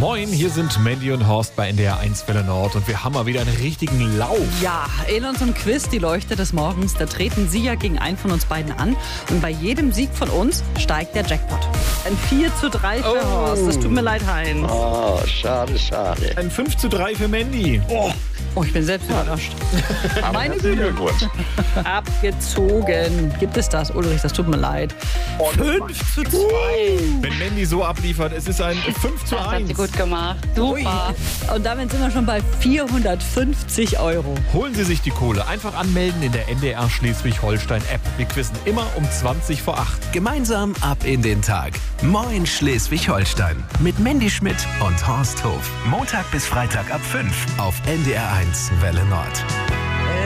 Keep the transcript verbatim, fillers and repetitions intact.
Moin, hier sind Mandy und Horst bei N D R eins Welle Nord und wir haben mal wieder einen richtigen Lauf. Ja, in unserem Quiz Die Leuchte des Morgens, da treten Sie ja gegen einen von uns beiden an. Und bei jedem Sieg von uns steigt der Jackpot. Ein vier zu drei für Oh. Horst. Das tut mir leid, Heinz. Oh, schade, schade. Ein fünf zu drei für Mandy. Oh. Oh, ich bin selbst überrascht. Aber Meine herzlichen Güte. Glückwunsch. Abgezogen. Gibt es das, Ulrich? Das tut mir leid. fünf zu zwei. Wenn Mandy so abliefert, es ist ein fünf zu Das hat sie eins. gut gemacht. Ui. Super. Und damit sind wir schon bei vierhundertfünfzig Euro. Holen Sie sich die Kohle. Einfach anmelden in der N D R Schleswig-Holstein-App. Wir quizzen immer um zwanzig vor acht. Gemeinsam ab in den Tag. Moin Schleswig-Holstein. Mit Mandy Schmidt und Horst Hof. Montag bis Freitag ab fünf auf N D R eins Welle Nord.